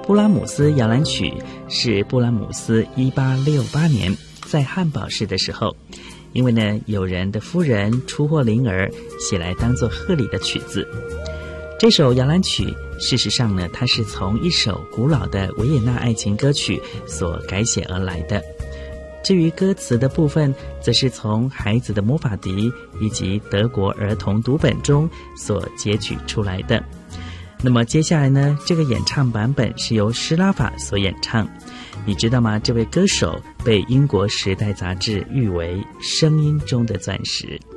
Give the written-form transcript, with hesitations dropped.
布拉姆斯摇篮曲是布拉姆斯1868年在汉堡市的时候，因为呢有人的夫人出货灵儿，写来当作贺礼的曲子。这首摇篮曲事实上呢，它是从一首古老的维也纳爱情歌曲所改写而来的。至于歌词的部分，则是从孩子的魔法笛以及德国儿童读本中所截取出来的。那么接下来呢，这个演唱版本是由施拉法所演唱。你知道吗？这位歌手被英国时代杂志誉为声音中的钻石。